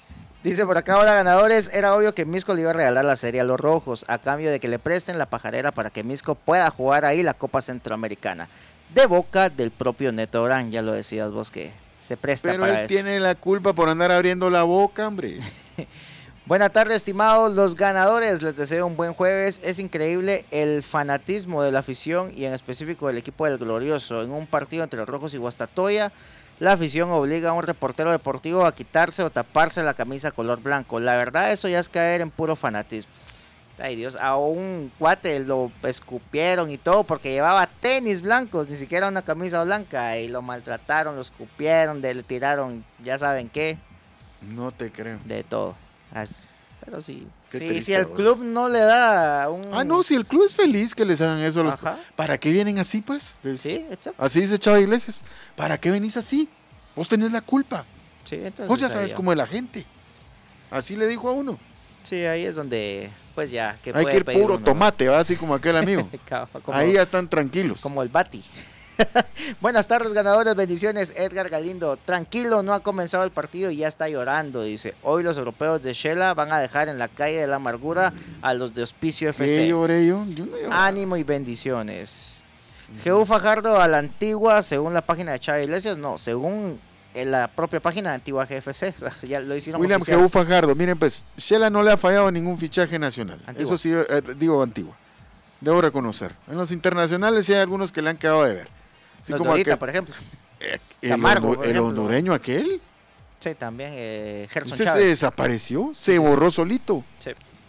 [SPEAKER 1] Dice por acá, hola ganadores, era obvio que Misco le iba a regalar la serie a los rojos, a cambio de que le presten la pajarera para que Misco pueda jugar ahí la Copa Centroamericana. De boca del propio Neto Orán, ya lo decías vos que se presta
[SPEAKER 2] Pero
[SPEAKER 1] para
[SPEAKER 2] él
[SPEAKER 1] eso.
[SPEAKER 2] tiene la culpa por andar abriendo la boca, hombre.
[SPEAKER 1] Buenas tardes, estimados los ganadores. Les deseo un buen jueves. Es increíble el fanatismo de la afición y en específico del equipo del Glorioso. En un partido entre los Rojos y Guastatoya, la afición obliga a un reportero deportivo a quitarse o taparse la camisa color blanco. La verdad, eso ya es caer en puro fanatismo. Ay Dios, a un cuate lo escupieron y todo porque llevaba tenis blancos, ni siquiera una camisa blanca. Y lo maltrataron, lo escupieron, le tiraron, ya saben qué,
[SPEAKER 2] No te creo.
[SPEAKER 1] de todo. Pero sí,
[SPEAKER 2] Qué
[SPEAKER 1] sí,
[SPEAKER 2] triste
[SPEAKER 1] si el
[SPEAKER 2] vos.
[SPEAKER 1] club no le da un...
[SPEAKER 2] Ah, no, si el club es feliz que les hagan eso a los...
[SPEAKER 1] Ajá.
[SPEAKER 2] ¿Para qué vienen así, pues?
[SPEAKER 1] Sí, exacto.
[SPEAKER 2] Así dice Chava Iglesias. ¿Para qué venís así? Vos tenés la culpa.
[SPEAKER 1] Sí, entonces
[SPEAKER 2] Vos ya sabes
[SPEAKER 1] ahí,
[SPEAKER 2] cómo es la gente. Así le dijo a uno.
[SPEAKER 1] sí, ahí es donde, pues ya, que
[SPEAKER 2] Hay
[SPEAKER 1] puede
[SPEAKER 2] que ir
[SPEAKER 1] pedir
[SPEAKER 2] puro
[SPEAKER 1] uno,
[SPEAKER 2] tomate, ¿va? Así como aquel amigo.
[SPEAKER 1] como,
[SPEAKER 2] Ahí ya están tranquilos.
[SPEAKER 1] como el Bati. Buenas tardes, ganadores, bendiciones. Edgar Galindo, tranquilo, no ha comenzado el partido y ya está llorando. Dice, hoy los europeos de Shela van a dejar en la calle de la amargura a los de Hospicio
[SPEAKER 2] ¿Qué
[SPEAKER 1] FC.
[SPEAKER 2] lloré yo? Yo no lloré.
[SPEAKER 1] Ánimo y bendiciones. Jehú Fajardo a la antigua, según la página de Chava Iglesias, no, según la propia página de Antigua GFC. O sea, ya lo hicieron
[SPEAKER 2] William
[SPEAKER 1] oficial.
[SPEAKER 2] Jehú Fajardo. Miren, pues, Shela no le ha fallado ningún fichaje nacional.
[SPEAKER 1] Antigua.
[SPEAKER 2] Eso sí, digo Antigua. Debo reconocer. En los internacionales sí hay algunos que le han quedado de ver. Así
[SPEAKER 1] Los
[SPEAKER 2] como
[SPEAKER 1] de ahorita,
[SPEAKER 2] aquel-
[SPEAKER 1] por ejemplo.
[SPEAKER 2] el,
[SPEAKER 1] Camargo,
[SPEAKER 2] hondu-
[SPEAKER 1] por
[SPEAKER 2] el
[SPEAKER 1] ejemplo.
[SPEAKER 2] hondureño aquel.
[SPEAKER 1] Sí, también Gerson
[SPEAKER 2] Ese se
[SPEAKER 1] Chávez.
[SPEAKER 2] desapareció, se borró solito.
[SPEAKER 1] Sí.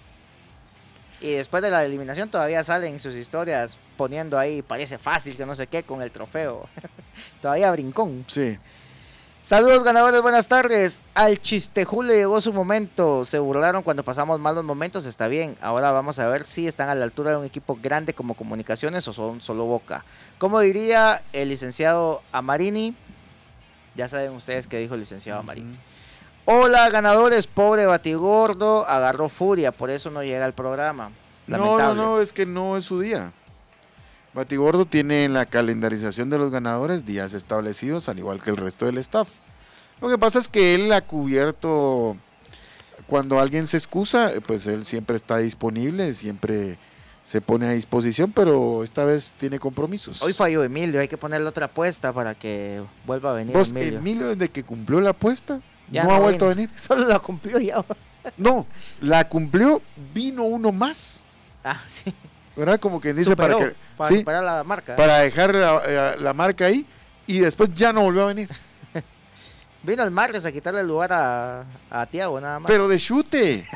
[SPEAKER 1] Y después de la eliminación todavía salen sus historias poniendo ahí, parece fácil que no sé qué, con el trofeo. Todavía brincón.
[SPEAKER 2] Sí.
[SPEAKER 1] Saludos ganadores, buenas tardes. Al Chistejú le llegó su momento. Se burlaron cuando pasamos malos momentos, está bien. Ahora vamos a ver si están a la altura de un equipo grande como Comunicaciones o son solo Boca. Como diría el licenciado Amarini, ya saben ustedes qué dijo el licenciado Amarini. Hola ganadores, pobre Batigordo, agarró furia, por eso no llega al programa. Lamentable.
[SPEAKER 2] No, es que no es su día. Batigordo tiene en la calendarización de los ganadores días establecidos, al igual que el resto del staff. Lo que pasa es que él ha cubierto, cuando alguien se excusa, pues él siempre está disponible, siempre se pone a disposición, pero esta vez tiene compromisos.
[SPEAKER 1] Hoy falló Emilio, hay que ponerle otra apuesta para que vuelva a venir
[SPEAKER 2] Vos,
[SPEAKER 1] Emilio.
[SPEAKER 2] Emilio, desde que cumplió la apuesta,
[SPEAKER 1] Ya
[SPEAKER 2] no ha vuelto a
[SPEAKER 1] vino.
[SPEAKER 2] venir.
[SPEAKER 1] Solo la cumplió ya.
[SPEAKER 2] No, la cumplió, vino uno más,
[SPEAKER 1] Ah, sí.
[SPEAKER 2] ¿verdad? Como quien dice,
[SPEAKER 1] Superó,
[SPEAKER 2] para que... sí,
[SPEAKER 1] superar la marca.
[SPEAKER 2] para dejar la marca ahí y después ya no volvió a venir.
[SPEAKER 1] Vino el martes a quitarle el lugar a Tiago, nada más.
[SPEAKER 2] Pero de chute.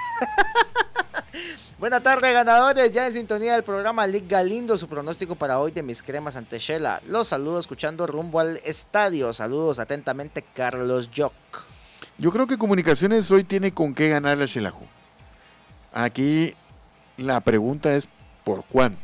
[SPEAKER 1] Buenas tardes, ganadores. Ya en sintonía del programa Lick Galindo, su pronóstico para hoy de mis cremas ante Shela. Los saludo escuchando rumbo al estadio. Saludos atentamente, Carlos Jock.
[SPEAKER 2] Yo creo que Comunicaciones hoy tiene con qué ganarle a Xelajú. Aquí la pregunta es ¿por cuánto?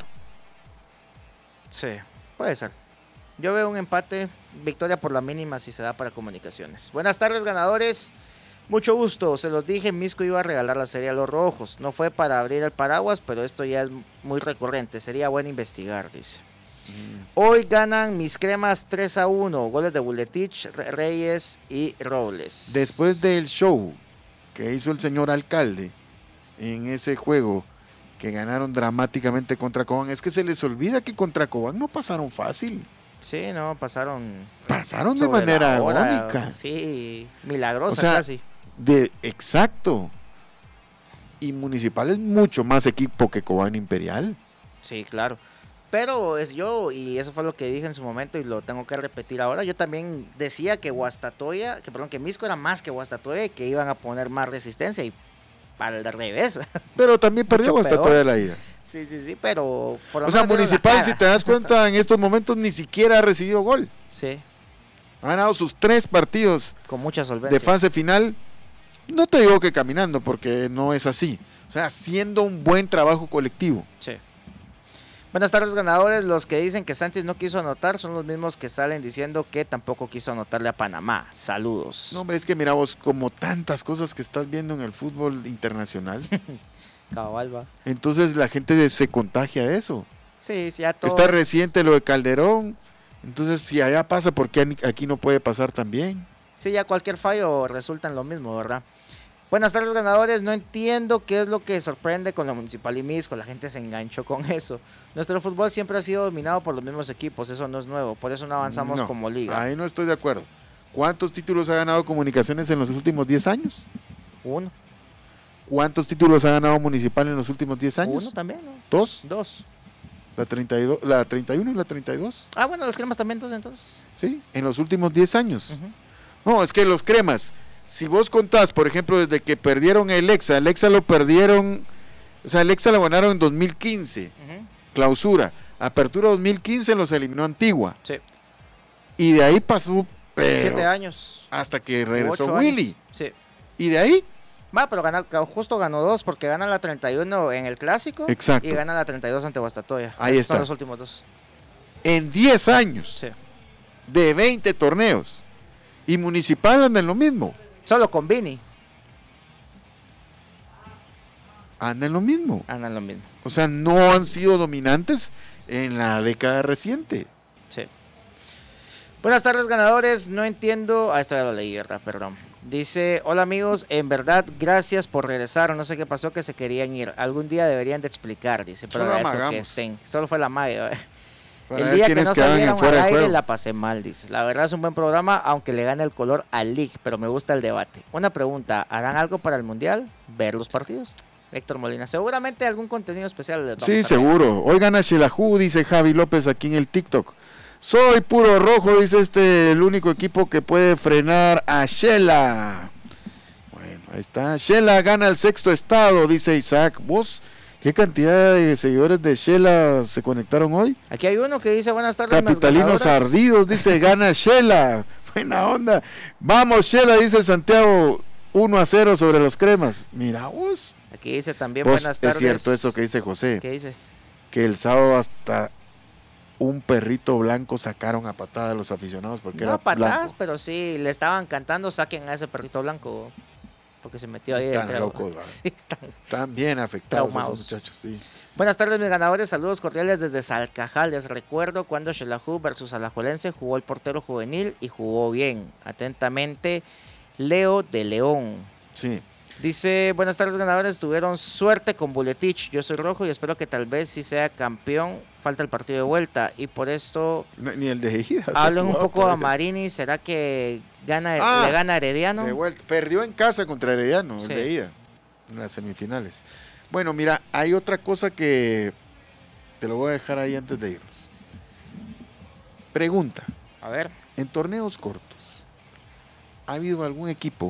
[SPEAKER 1] Sí, puede ser. Yo veo un empate, victoria por la mínima si se da para Comunicaciones. Buenas tardes, ganadores. Mucho gusto, se los dije, Misco iba a regalar la serie a los rojos. No fue para abrir el paraguas, pero esto ya es muy recurrente. Sería bueno investigar, dice. Hoy ganan mis cremas 3-1. Goles de Buletich, Reyes y Robles.
[SPEAKER 2] Después del show que hizo el señor alcalde en ese juego que ganaron dramáticamente contra Cobán, es que se les olvida que contra Cobán no pasaron fácil.
[SPEAKER 1] Sí, no, pasaron
[SPEAKER 2] Pasaron de
[SPEAKER 1] sobre
[SPEAKER 2] manera
[SPEAKER 1] la hora,
[SPEAKER 2] agónica.
[SPEAKER 1] Sí, milagrosa
[SPEAKER 2] O sea,
[SPEAKER 1] casi.
[SPEAKER 2] Exacto. Y Municipal es mucho más equipo que Cobán Imperial.
[SPEAKER 1] Sí, claro. Pero es yo, y eso fue lo que dije en su momento y lo tengo que repetir ahora. Yo también decía que que Misco era más que Guastatoya y que iban a poner más resistencia y para el revés.
[SPEAKER 2] Pero también perdió
[SPEAKER 1] Mucho
[SPEAKER 2] hasta
[SPEAKER 1] peor.
[SPEAKER 2] toda la ida.
[SPEAKER 1] Sí, pero por lo
[SPEAKER 2] O sea,
[SPEAKER 1] menos dieron la
[SPEAKER 2] Municipal,
[SPEAKER 1] cara.
[SPEAKER 2] si te das cuenta, en estos momentos ni siquiera ha recibido gol.
[SPEAKER 1] Sí,
[SPEAKER 2] Ha ganado sus 3 partidos
[SPEAKER 1] con mucha solvencia.
[SPEAKER 2] de fase final. No te digo que caminando, porque no es así. O sea, haciendo un buen trabajo colectivo.
[SPEAKER 1] Sí. Buenas tardes, ganadores. Los que dicen que Santis no quiso anotar son los mismos que salen diciendo que tampoco quiso anotarle a Panamá. Saludos.
[SPEAKER 2] No, hombre, es que mira vos, como tantas cosas que estás viendo en el fútbol internacional,
[SPEAKER 1] Cabal, va.
[SPEAKER 2] entonces la gente se contagia de eso.
[SPEAKER 1] Sí, ya todo
[SPEAKER 2] Está
[SPEAKER 1] es-
[SPEAKER 2] reciente lo de Calderón, entonces si allá pasa, ¿por qué aquí no puede pasar también?
[SPEAKER 1] Sí, ya cualquier fallo resulta en lo mismo, ¿verdad? Buenas tardes, ganadores. No entiendo qué es lo que sorprende con la Municipal y Misco. La gente se enganchó con eso. Nuestro fútbol siempre ha sido dominado por los mismos equipos. Eso no es nuevo. Por eso no avanzamos como liga.
[SPEAKER 2] Ahí no estoy de acuerdo. ¿Cuántos títulos ha ganado Comunicaciones en los últimos 10 años?
[SPEAKER 1] 1.
[SPEAKER 2] ¿Cuántos títulos ha ganado Municipal en los últimos 10 años?
[SPEAKER 1] 1 también, ¿no?
[SPEAKER 2] 2.
[SPEAKER 1] 2.
[SPEAKER 2] La 32, la 31 y la 32.
[SPEAKER 1] Ah, bueno, los cremas también, entonces.
[SPEAKER 2] Sí, en los últimos 10 años. No, es que los cremas, si vos contás, por ejemplo, desde que perdieron el Exa lo perdieron, o sea, el Exa lo ganaron en 2015, clausura. Apertura 2015 los eliminó Antigua.
[SPEAKER 1] Sí.
[SPEAKER 2] Y de ahí pasó
[SPEAKER 1] 7 años.
[SPEAKER 2] hasta que regresó
[SPEAKER 1] 8
[SPEAKER 2] Willy.
[SPEAKER 1] años. Sí.
[SPEAKER 2] Y de ahí.
[SPEAKER 1] Pero justo ganó 2 porque gana la 31 en el Clásico.
[SPEAKER 2] Exacto.
[SPEAKER 1] Y gana la 32 ante Guastatoya.
[SPEAKER 2] Ahí
[SPEAKER 1] Esos
[SPEAKER 2] está.
[SPEAKER 1] son los últimos 2.
[SPEAKER 2] En 10 años.
[SPEAKER 1] Sí.
[SPEAKER 2] De 20 torneos. Y Municipal anda en lo mismo.
[SPEAKER 1] Solo con Vini.
[SPEAKER 2] Anda en lo mismo.
[SPEAKER 1] Andan lo mismo.
[SPEAKER 2] O sea, no han sido dominantes en la década reciente.
[SPEAKER 1] Sí. Buenas tardes, ganadores. No entiendo. Esto ya lo leí, ¿verdad? Perdón. Dice, hola amigos, en verdad, gracias por regresar. No sé qué pasó, que se querían ir. Algún día deberían de explicar, dice. Pero
[SPEAKER 2] Solo
[SPEAKER 1] agradezco
[SPEAKER 2] amagamos.
[SPEAKER 1] que estén. Solo fue la magia.
[SPEAKER 2] Para
[SPEAKER 1] El
[SPEAKER 2] ver
[SPEAKER 1] día que
[SPEAKER 2] quiénes
[SPEAKER 1] no
[SPEAKER 2] quedaban
[SPEAKER 1] salieron
[SPEAKER 2] fuera
[SPEAKER 1] al
[SPEAKER 2] de
[SPEAKER 1] aire
[SPEAKER 2] juego.
[SPEAKER 1] la pasé mal, dice. La verdad es un buen programa, aunque le gane el color al League, pero me gusta el debate. Una pregunta, ¿harán algo para el Mundial? ¿Ver los partidos? Héctor Molina, seguramente algún contenido especial les vamos
[SPEAKER 2] Sí,
[SPEAKER 1] a
[SPEAKER 2] seguro. Oigan a Xelajú, dice Javi López aquí en el TikTok. Soy puro rojo, dice el único equipo que puede frenar a Shela. Bueno, ahí está. Shela gana el 6º estado, dice Isaac. ¿Vos qué cantidad de seguidores de Shela se conectaron hoy?
[SPEAKER 1] Aquí hay uno que dice, buenas tardes, mis
[SPEAKER 2] Capitalinos
[SPEAKER 1] ganadoras.
[SPEAKER 2] ardidos, dice, gana Shela. Buena onda. Vamos, Shela, dice Santiago, 1-0 sobre los cremas. Mira vos.
[SPEAKER 1] Aquí dice también,
[SPEAKER 2] Vos,
[SPEAKER 1] buenas tardes.
[SPEAKER 2] es cierto eso que dice José.
[SPEAKER 1] ¿Qué dice?
[SPEAKER 2] Que el sábado hasta un perrito blanco sacaron a patada a los aficionados porque
[SPEAKER 1] No
[SPEAKER 2] era
[SPEAKER 1] a patadas,
[SPEAKER 2] blanco.
[SPEAKER 1] pero sí, le estaban cantando, saquen a ese perrito blanco, porque se metió
[SPEAKER 2] Sí
[SPEAKER 1] ahí.
[SPEAKER 2] están
[SPEAKER 1] creo.
[SPEAKER 2] locos, ¿verdad?
[SPEAKER 1] Sí,
[SPEAKER 2] Están bien afectados
[SPEAKER 1] traumados.
[SPEAKER 2] esos muchachos, sí.
[SPEAKER 1] Buenas tardes, mis ganadores, saludos cordiales desde Salcajales. Recuerdo cuando Xelajú versus Alajuelense jugó el portero juvenil y jugó bien. Atentamente, Leo de León.
[SPEAKER 2] Sí.
[SPEAKER 1] Dice, buenas tardes, ganadores, tuvieron suerte con Buletich. Yo soy rojo y espero que tal vez sí sea campeón. Falta el partido de vuelta y por esto
[SPEAKER 2] Ni el de Ejida. se ha
[SPEAKER 1] hablen un
[SPEAKER 2] jugado
[SPEAKER 1] poco a
[SPEAKER 2] todavía.
[SPEAKER 1] Marini. ¿Será que le gana
[SPEAKER 2] De
[SPEAKER 1] Herediano?
[SPEAKER 2] vuelta. Perdió en casa contra Herediano,
[SPEAKER 1] Sí.
[SPEAKER 2] el de ida, en las semifinales. Bueno, mira, hay otra cosa que te lo voy a dejar ahí antes de irnos. Pregunta.
[SPEAKER 1] A ver.
[SPEAKER 2] En torneos cortos, ¿ha habido algún equipo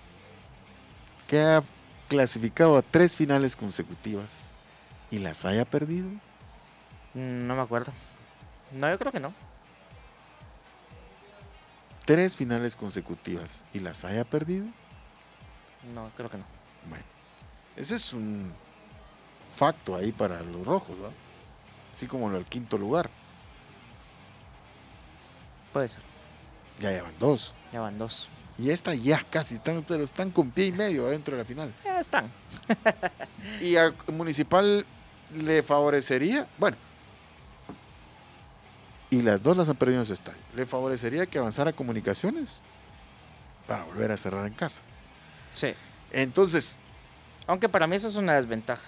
[SPEAKER 2] que haya clasificado a 3 finales consecutivas y las haya perdido?
[SPEAKER 1] No me acuerdo. No, yo creo que no.
[SPEAKER 2] 3 finales consecutivas y las haya perdido.
[SPEAKER 1] No, creo que no.
[SPEAKER 2] Bueno, ese es un facto ahí para los rojos, ¿no? Así como el 5º lugar.
[SPEAKER 1] Puede ser.
[SPEAKER 2] Ya llevan 2.
[SPEAKER 1] Ya van 2.
[SPEAKER 2] Y esta ya casi están, pero están con pie y medio adentro de la final.
[SPEAKER 1] Ya están.
[SPEAKER 2] Y a Municipal le favorecería, bueno, y las dos las han perdido en su estadio, le favorecería que avanzara Comunicaciones para volver a cerrar en casa.
[SPEAKER 1] Sí.
[SPEAKER 2] Entonces,
[SPEAKER 1] Aunque para mí eso es una desventaja.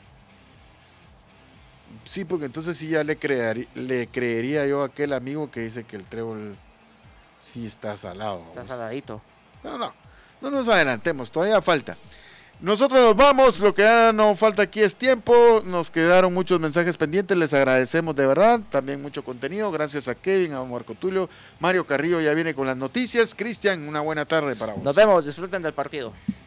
[SPEAKER 2] sí, porque entonces sí ya le creería yo a aquel amigo que dice que el trébol sí está salado.
[SPEAKER 1] Está
[SPEAKER 2] vamos.
[SPEAKER 1] saladito.
[SPEAKER 2] Pero no nos adelantemos, todavía falta. Nosotros nos vamos, lo que ya no falta aquí es tiempo, nos quedaron muchos mensajes pendientes, les agradecemos de verdad, también mucho contenido, gracias a Kevin, a Marco Tulio, Mario Carrillo ya viene con las noticias, Cristian, una buena tarde para vos.
[SPEAKER 1] Nos vemos, disfruten del partido.